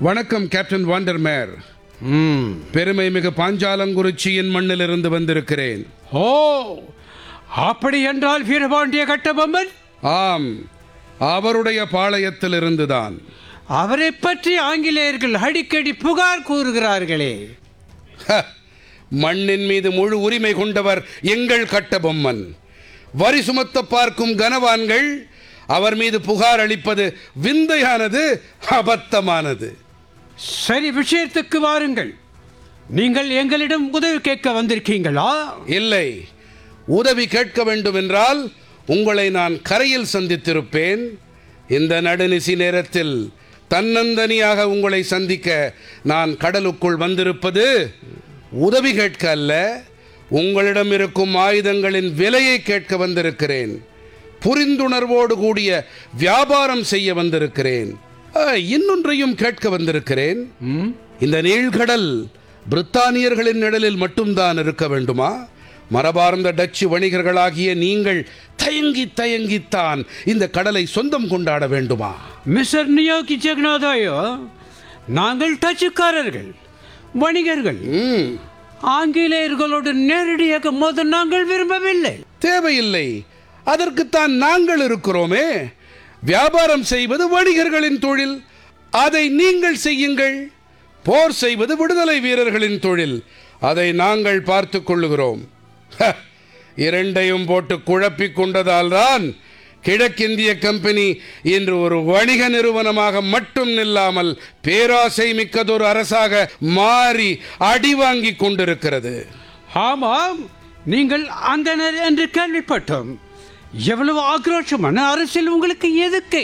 வணக்கம் கேப்டன் வாண்டர்மேர். பெருமை மிகு பாஞ்சாலங்குறிச்சியின் மண்ணிலிருந்து வந்திருக்கிறேன். ஓ, அப்படி என்றால் வீரபாண்டிய கட்டபொம்மன்? ஆம், அவருடைய பாளையத்தில் இருந்துதான். அவரை பற்றி ஆங்கிலேயர்கள் அடிக்கடி புகார் கூறுகிறார்களே. மண்ணின் மீது முழு உரிமை கொண்டவர் எங்கள் கட்டபொம்மன். வரி சுமத்த பார்க்கும் கனவான்கள் அவர் மீது புகார் அளிப்பது விந்தையானது, அபத்தமானது. சரி, விஷயத்துக்கு வாருங்கள். நீங்கள் எங்களிடம் உதவி கேட்க வந்திருக்கீங்களா? இல்லை, உதவி கேட்க வேண்டும் என்றால் உங்களை நான் கரையில் சந்தித்திருப்பேன். இந்த நடுநிசி நேரத்தில் தன்னந்தனியாக உங்களை சந்திக்க நான் கடலுக்குள் வந்திருப்பது உதவி கேட்க அல்ல, உங்களிடம் இருக்கும் ஆயுதங்களின் விலையை கேட்க வந்திருக்கிறேன். புரிந்துணர்வோடு கூடிய வியாபாரம் செய்ய வந்திருக்கிறேன். இன்னொன்றையும் கேட்க வந்திருக்கிறேன். இந்த நீழ்கடல் பிரித்தானியர்களின் நிழலில் மட்டும்தான் இருக்க வேண்டுமா? மரபார்ந்த டச்சு வணிகர்களாகிய நீங்கள் தயங்கித்தான் இந்த கடலை சொந்தம் கொண்டாட வேண்டுமா? மிஸ்டர் நியோகி ஜெகநாதாயோ, நாங்கள் டச்சுக்காரர்கள், வணிகர்கள். ஆங்கிலேயர்களோடு நேரடியாக மோத நாங்கள் விரும்பவில்லை. தேவையில்லை, அதற்குத்தான் நாங்கள் இருக்கிறோமே. வியாபாரம் செய்வது வணிகர்களின் தொழில், அதை நீங்கள் செய்யுங்கள். போர் செய்வது விடுதலை வீரர்களின் தொழில், அதை நாங்கள் பார்த்து கொள்ளுகிறோம். இரண்டையும் போட்டு குழப்பிக் கொண்டதால் தான் கிழக்கிந்திய கம்பெனி இன்று ஒரு வணிக நிறுவனமாக மட்டும் நில்லாமல் பேராசை மிக்கதொரு அரசாக மாறி அடி வாங்கி கொண்டிருக்கிறது. ஆமாம், நீங்கள் அந்தனர் என்று கேள்விப்பட்டோம். எவ்வளவு ஆக்ரோஷமான அரசியல் உங்களுக்கு எதுக்கு?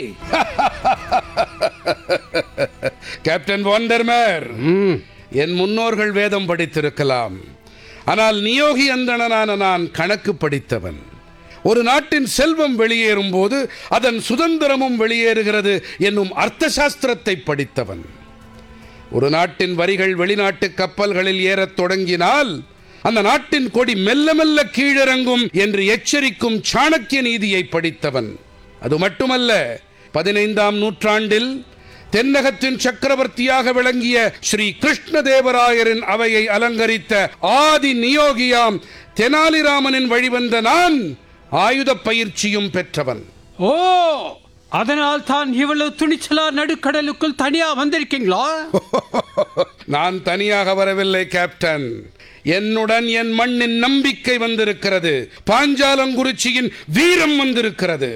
கேப்டன் வாண்டர்மேர், என் முன்னோர்கள் வேதம் படித்திருக்கலாம், ஆனால் நியோகி அந்தணனான நான் கணக்கு படித்தவன். ஒரு நாட்டின் செல்வம் வெளியேறும் போது அதன் சுதந்திரமும் வெளியேறுகிறது என்னும் அர்த்த சாஸ்திரத்தை படித்தவன். ஒரு நாட்டின் வரிகள் வெளிநாட்டு கப்பல்களில் ஏறத் தொடங்கினால் அந்த நாட்டின் கொடி மெல்ல மெல்ல கீழிறங்கும் என்று எச்சரிக்கும் சாணக்கிய நீதியை படித்தவன். அது மட்டுமல்ல, 15ஆம் நூற்றாண்டில் தென்னகத்தின் சக்கரவர்த்தியாக விளங்கிய ஸ்ரீ கிருஷ்ணதேவராயரின் அவையை அலங்கரித்த ஆதி நியோகியாம் தெனாலிராமனின் வழிவந்த நான் ஆயுத பயிற்சியும் பெற்றவன். ஓ, அதனால் தான் இவ்வளவு துணிச்சலா நடுக்கடலுக்குள் தனியா வந்திருக்கீங்களா? நான் தனியாக வரவில்லை கேப்டன், என்னுடன் என் மண்ணின் நம்பிக்கை வந்திருக்கிறது, பாஞ்சாலங்குறிச்சியின் வீரம் வந்திருக்கிறது.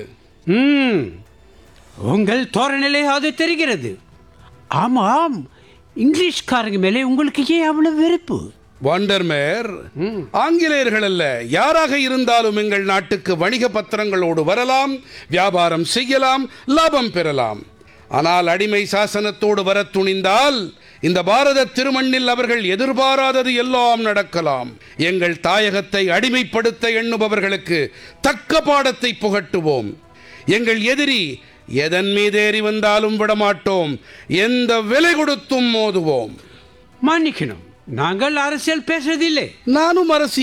உங்கள் தோரணிலே அது தெரிகிறது. ஆமாம், இங்கிலீஷ்காரங்க மேலே உங்களுக்கு ஏன் அவ்வளவு வெறுப்பு? வாண்டர்மேர், ஆங்கிலேயர்கள் அல்ல, யாராக இருந்தாலும் எங்கள் நாட்டுக்கு வணிக பத்திரங்களோடு வரலாம், வியாபாரம் செய்யலாம், லாபம் பெறலாம். ஆனால் அடிமை சாசனத்தோடு வர துணிந்தால் இந்த பாரத திருமண்ணில் அவர்கள் எதிர்பாராதது எல்லாம் நடக்கலாம். எங்கள் தாயகத்தை அடிமைப்படுத்த எண்ணுபவர்களுக்கு தக்க பாடத்தை புகட்டுவோம். எங்கள் எதிரி எதன் மீதேறி வந்தாலும் விடமாட்டோம், எந்த விலை கொடுத்தும் மோதுவோம். மன்னிக்கணும், நாங்கள் அரசியல் பேசுறதில்லை. நானும் அரசியல்